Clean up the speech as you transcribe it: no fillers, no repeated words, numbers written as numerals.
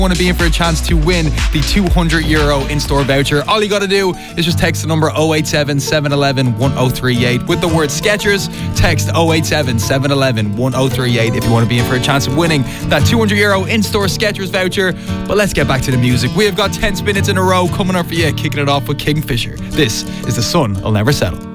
want to be in for a chance to win the €200 in-store voucher, all you got to do is just text the number 087 711 1038 with the word Skechers. Text 087 711 1038 if you want to be in for a chance of winning that €200 in-store Skechers voucher. But let's get back to the music. We have got 10 minutes in a row coming up for you, kicking it off with Kingfisher. This is The Sun Will Never Settle.